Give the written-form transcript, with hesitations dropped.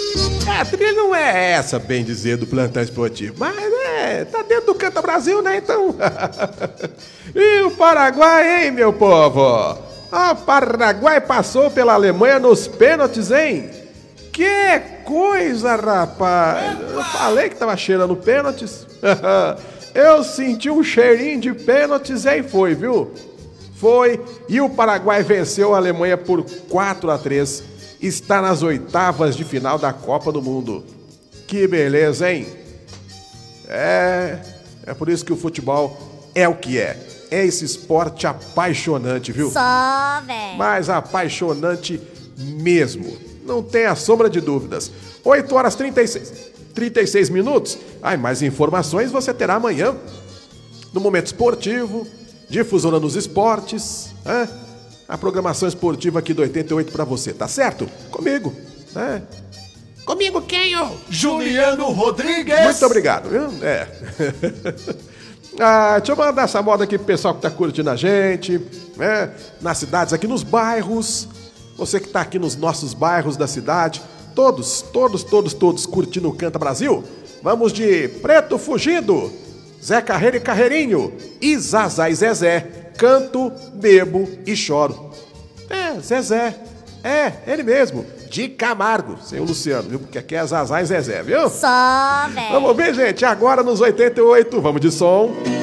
A trilha não é essa, bem dizer, do plantão esportivo, mas tá dentro do Canta Brasil, né, então? E o Paraguai, hein, meu povo? O Paraguai passou pela Alemanha nos pênaltis, hein? Que coisa, rapaz! Eu falei que tava cheirando pênaltis. Eu senti um cheirinho de pênaltis e foi, viu? Foi, e o Paraguai venceu a Alemanha por 4-3. Está nas oitavas de final da Copa do Mundo. Que beleza, hein? É por isso que o futebol é o que é. É esse esporte apaixonante, viu? Só, velho. Mas apaixonante mesmo. Não tenha sombra de dúvidas. 8h36 minutos. Mais informações você terá amanhã no Momento Esportivo, Difusora nos Esportes, a programação esportiva aqui do 88 pra você, tá certo? Comigo, Comigo quem, ô? Juliano Rodrigues. Muito obrigado, viu? Deixa eu mandar essa moda aqui pro pessoal que tá curtindo a gente, nas cidades, aqui nos bairros. Você que tá aqui nos nossos bairros da cidade, todos curtindo o Canta Brasil. Vamos de Preto Fugido, Zé Carreiro e Carreirinho e Zazá e Zezé. Canto, bebo e choro. Zezé. Ele mesmo. De Camargo, sem o Luciano, viu? Porque aqui é Zazá e Zezé, viu? Só, velho. Vamos ver, gente, agora nos 88. Vamos de som.